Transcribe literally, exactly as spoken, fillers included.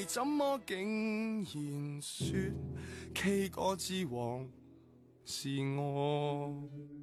你怎麼竟然說 K 歌之王是我？